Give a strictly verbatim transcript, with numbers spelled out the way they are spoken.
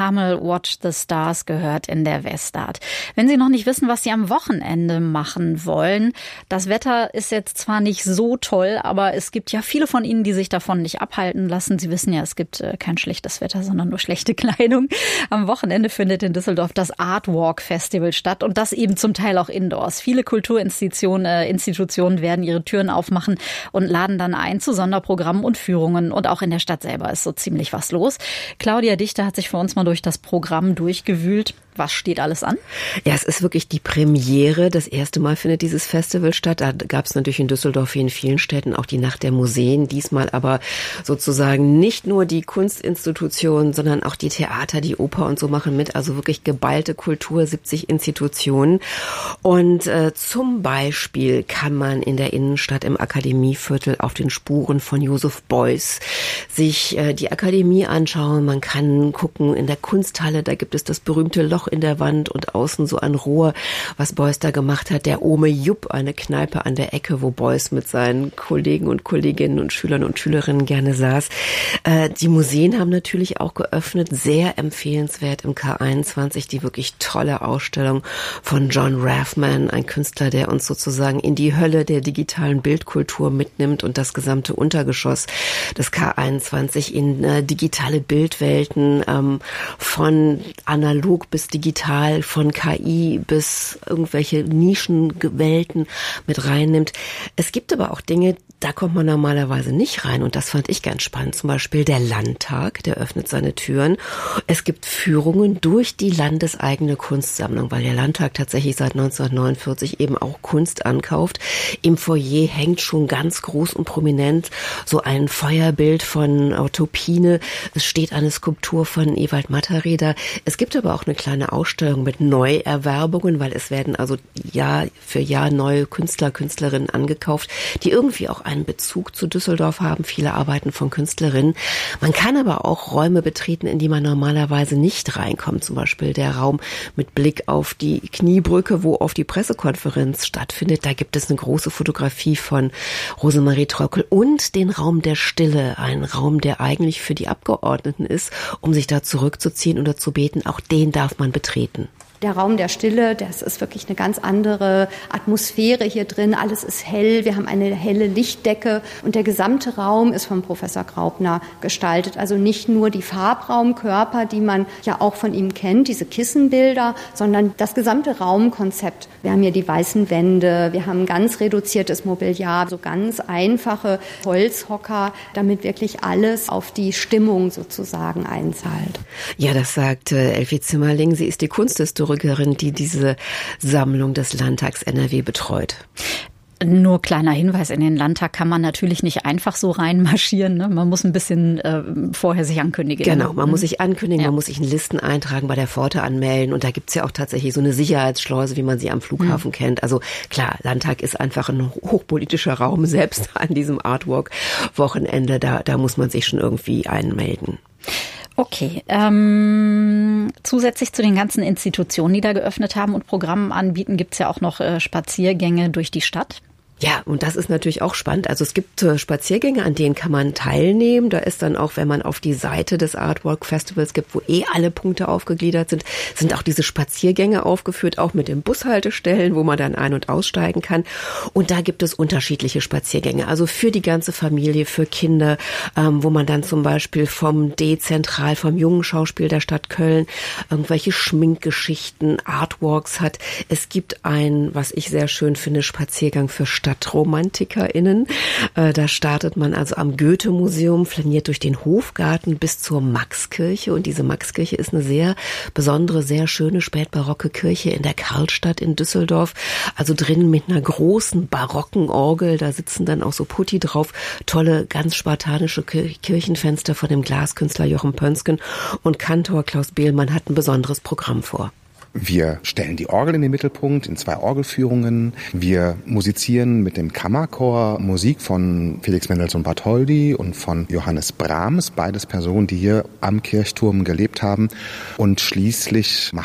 Hamel, Watch the Stars gehört in der Westart. Wenn Sie noch nicht wissen, was Sie am Wochenende machen wollen, das Wetter ist jetzt zwar nicht so toll, aber es gibt ja viele von Ihnen, die sich davon nicht abhalten lassen. Sie wissen ja, es gibt kein schlechtes Wetter, sondern nur schlechte Kleidung. Am Wochenende findet in Düsseldorf das Art Walk Festival statt und das eben zum Teil auch indoors. Viele Kulturinstitutionen äh, Institutionen werden ihre Türen aufmachen und laden dann ein zu Sonderprogrammen und Führungen. Und auch in der Stadt selber ist so ziemlich was los. Claudia Dichter hat sich für uns mal durch das Programm durchgewühlt. Was steht alles an? Ja, es ist wirklich die Premiere. Das erste Mal findet dieses Festival statt. Da gab es natürlich in Düsseldorf wie in vielen Städten auch die Nacht der Museen. Diesmal aber sozusagen nicht nur die Kunstinstitutionen, sondern auch die Theater, die Oper und so machen mit. Also wirklich geballte Kultur, siebzig Institutionen. Und äh, zum Beispiel kann man in der Innenstadt im Akademieviertel auf den Spuren von Joseph Beuys sich äh, die Akademie anschauen. Man kann gucken in der Kunsthalle, da gibt es das berühmte Loch in der Wand und außen so ein Rohr, was Beuys da gemacht hat. Der Ome Jupp, eine Kneipe an der Ecke, wo Beuys mit seinen Kollegen und Kolleginnen und Schülern und Schülerinnen gerne saß. Äh, die Museen haben natürlich auch geöffnet, sehr empfehlenswert im K einundzwanzig, die wirklich tolle Ausstellung von John Rathman, ein Künstler, der uns sozusagen in die Hölle der digitalen Bildkultur mitnimmt und das gesamte Untergeschoss des K einundzwanzig in äh, digitale Bildwelten, ähm, von analog bis digital, von K I bis irgendwelche Nischenwelten mit reinnimmt. Es gibt aber auch Dinge, da kommt man normalerweise nicht rein und das fand ich ganz spannend. Zum Beispiel der Landtag, der öffnet seine Türen. Es gibt Führungen durch die landeseigene Kunstsammlung, weil der Landtag tatsächlich seit neunzehnhundertneunundvierzig eben auch Kunst ankauft. Im Foyer hängt schon ganz groß und prominent so ein Feuerbild von Otto Piene. Es steht eine Skulptur von Ewald Mattereder. Es gibt aber auch eine kleine Ausstellung mit Neuerwerbungen, weil es werden also Jahr für Jahr neue Künstler, Künstlerinnen angekauft, die irgendwie auch einen Bezug zu Düsseldorf haben, viele Arbeiten von Künstlerinnen. Man kann aber auch Räume betreten, in die man normalerweise nicht reinkommt. Zum Beispiel der Raum mit Blick auf die Kniebrücke, wo auf die Pressekonferenz stattfindet. Da gibt es eine große Fotografie von Rosemarie Tröckel und den Raum der Stille. Ein Raum, der eigentlich für die Abgeordneten ist, um sich da zurückzuziehen oder zu beten. Auch den darf man betreten. Der Raum der Stille, das ist wirklich eine ganz andere Atmosphäre hier drin. Alles ist hell, wir haben eine helle Lichtdecke und der gesamte Raum ist von Professor Graupner gestaltet. Also nicht nur die Farbraumkörper, die man ja auch von ihm kennt, diese Kissenbilder, sondern das gesamte Raumkonzept. Wir haben hier die weißen Wände, wir haben ganz reduziertes Mobiliar, so ganz einfache Holzhocker, damit wirklich alles auf die Stimmung sozusagen einzahlt. Ja, das sagt äh, Elfie Zimmerling. Sie ist die Kunsthistorikerin, die diese Sammlung des Landtags N R W betreut. Nur kleiner Hinweis, in den Landtag kann man natürlich nicht einfach so reinmarschieren. Ne? Man muss ein bisschen äh, vorher sich ankündigen. Genau, man muss sich ankündigen, ja. man muss sich in Listen eintragen, bei der Pforte anmelden. Und da gibt's ja auch tatsächlich so eine Sicherheitsschleuse, wie man sie am Flughafen mhm. kennt. Also klar, Landtag ist einfach ein hochpolitischer Raum, selbst an diesem Artwalk-Wochenende. Da, da muss man sich schon irgendwie einmelden. Okay, ähm, zusätzlich zu den ganzen Institutionen, die da geöffnet haben und Programme anbieten, gibt's ja auch noch äh, Spaziergänge durch die Stadt. Ja, und das ist natürlich auch spannend. Also es gibt äh, Spaziergänge, an denen kann man teilnehmen. Da ist dann auch, wenn man auf die Seite des Art Walk Festivals gibt, wo eh alle Punkte aufgegliedert sind, sind auch diese Spaziergänge aufgeführt, auch mit den Bushaltestellen, wo man dann ein- und aussteigen kann. Und da gibt es unterschiedliche Spaziergänge, also für die ganze Familie, für Kinder, ähm, wo man dann zum Beispiel vom D-Zentral, vom Jungen Schauspiel der Stadt Köln, irgendwelche Schminkgeschichten, Artwalks hat. Es gibt ein, was ich sehr schön finde, Spaziergang für Stadt StadtromantikerInnen. Da startet man also am Goethe-Museum, flaniert durch den Hofgarten bis zur Maxkirche. Und diese Maxkirche ist eine sehr besondere, sehr schöne spätbarocke Kirche in der Karlstadt in Düsseldorf. Also drinnen mit einer großen barocken Orgel. Da sitzen dann auch so Putti drauf. Tolle, ganz spartanische Kirchenfenster von dem Glaskünstler Jochen Pönsken. Und Kantor Klaus Behlmann hat ein besonderes Programm vor. Wir stellen die Orgel in den Mittelpunkt in zwei Orgelführungen. Wir musizieren mit dem Kammerchor Musik von Felix Mendelssohn Bartholdy und von Johannes Brahms, beides Personen, die hier am Kirchturm gelebt haben. Und schließlich